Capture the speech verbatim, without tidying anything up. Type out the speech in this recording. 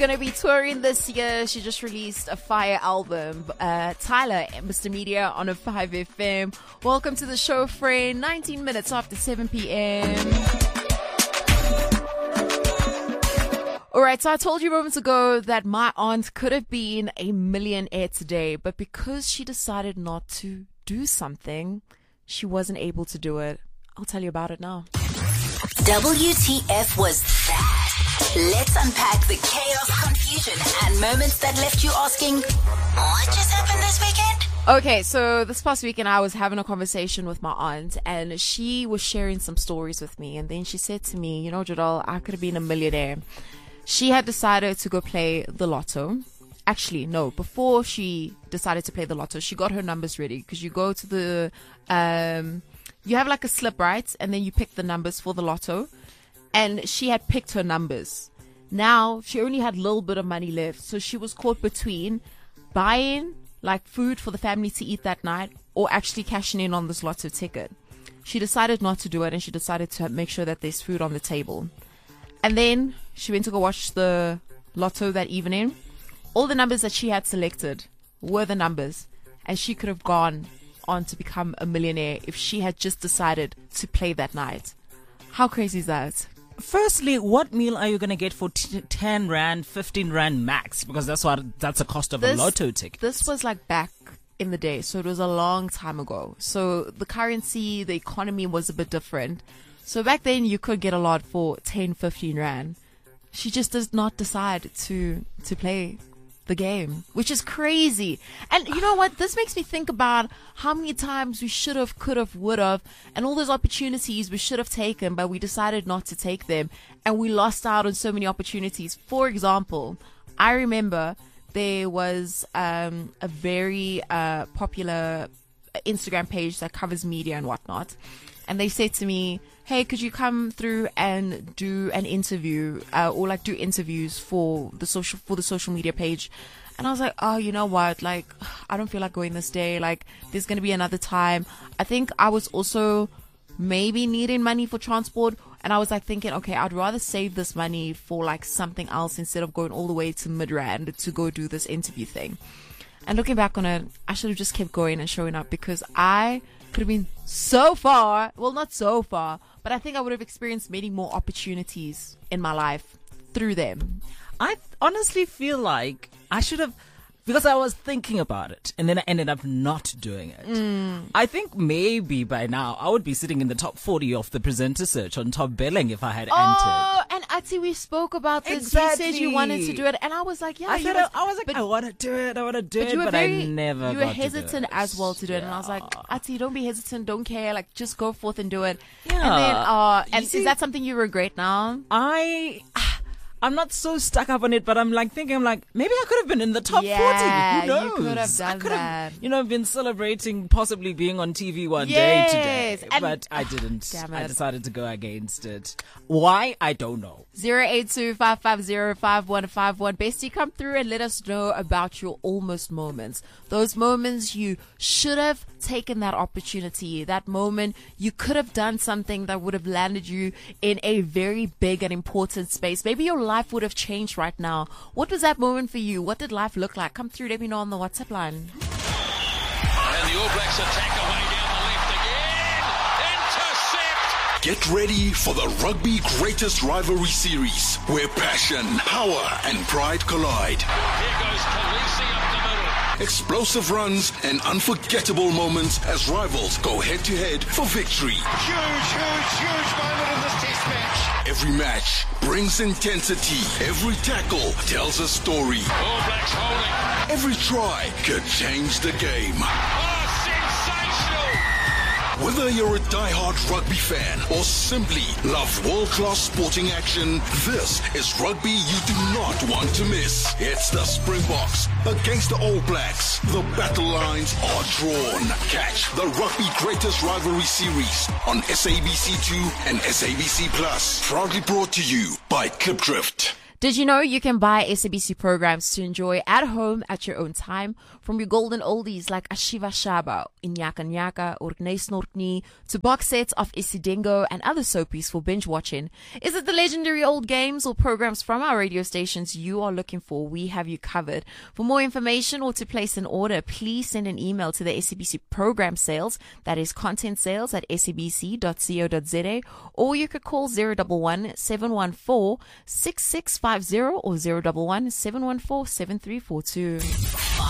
going to be touring this year. She just released a fire album. Uh, Tyla, Mister Media on a five F M. Welcome to the show, friend. nineteen minutes after seven p.m. All right, so I told you moments ago that my aunt could have been a millionaire today, but because she decided not to do something, she wasn't able to do it. I'll tell you about it now. W T F was that? Let's unpack the chaos, confusion, and moments that left you asking, what just happened this weekend? Okay, so this past weekend I was having a conversation with my aunt, and she was sharing some stories with me, and then she said to me, you know, Jadal, I could have been a millionaire. She had decided to go play the lotto. Actually, no, before she decided to play the lotto, she got her numbers ready, because you go to the, um, you have like a slip, right? And then you pick the numbers for the lotto. And she had picked her numbers. Now, she only had a little bit of money left. So she was caught between buying like food for the family to eat that night or actually cashing in on this lotto ticket. She decided not to do it, and she decided to make sure that there's food on the table. And then she went to go watch the lotto that evening. All the numbers that she had selected were the numbers. And she could have gone on to become a millionaire if she had just decided to play that night. How crazy is that? Firstly, what meal are you going to get for t- ten rand, fifteen rand max? Because that's what that's the cost of this, a lotto ticket. This was like back in the day, so it was a long time ago. So the currency, the economy was a bit different. So back then you could get a lot for ten, fifteen rand. She just does not decide to to play the game, which is crazy. And you know what? This makes me think about how many times we should have, could have, would have, and all those opportunities we should have taken, but we decided not to take them, and we lost out on so many opportunities. For example, I remember there was um, a very uh, popular Instagram page that covers media and whatnot, and they said to me, hey, could you come through and do an interview uh, or like do interviews for the social for the social media page? And I was like, oh, you know what? Like, I don't feel like going this day. Like, there's going to be another time. I think I was also maybe needing money for transport. And I was like thinking, okay, I'd rather save this money for like something else instead of going all the way to Midrand to go do this interview thing. And looking back on it, I should have just kept going and showing up, because I could have been so far. Well, not so far, but I think I would have experienced many more opportunities in my life through them. I honestly feel like I should have, because I was thinking about it and then I ended up not doing it. Mm. I think maybe by now I would be sitting in the top forty of the presenter search on Top Billing if I had Oh, entered. and Ati, we spoke about this. Exactly. You said you wanted to do it, and I was like, yeah. I, you said, was, I was like, but, I want to do it, I want to do but it, you were but very, I never You were got hesitant to do it. as well to do it, and I was like, Yeah. Ati, don't be hesitant, don't care, like just go forth and do it. Yeah. And then, uh, You and see- is that something you regret now? I, I'm not so stuck up on it, but I'm like thinking, I'm like, maybe I could have been in the top Yeah, forty. Who knows? you could have I done could have, that. you know, been celebrating possibly being on T V one Yes, day today, and- but I didn't. Damn I it. decided to go against it. Why? I don't know. zero eight two five five zero five one five one. Bestie, come through and let us know about your almost moments. Those moments you should have taken that opportunity. That moment you could have done something that would have landed you in a very big and important space. Maybe your life would have changed right now. What was that moment for you? What did life look like? Come through, let me know on the WhatsApp line. And the All Blacks attack away down the left again. Intercept! Get ready for the Rugby Greatest Rivalry Series, where passion, power, and pride collide. Here goes Khaleesi up the middle. Explosive runs and unforgettable moments as rivals go head-to-head for victory. Huge, huge, huge moment in this test match. Every match brings intensity. Every tackle tells a story. All Blacks holding. Every try could change the game. Oh, sensational! Whether you're a die-hard rugby fan or simply love world-class sporting action, this is rugby you do not want to miss. It's the Springboks against the All Blacks. The battle lines are drawn. Catch the Rugby Greatest Rivalry Series on S A B C two and S A B C Plus. Proudly brought to you by Klipdrift. Did you know you can buy S A B C programs to enjoy at home at your own time? From your golden oldies like Ashiva Shaba, Inyaka Nyaka, or Snorkni, to box sets of Isidengo and other soapies for binge watching. Is it the legendary old games or programs from our radio stations you are looking for? We have you covered. For more information or to place an order, please send an email to the S A B C program sales, that is content sales at s a b c dot co dot z a, or you could call zero one one, seven one four, six six five zero or zero one one, seven one four, seven three four two.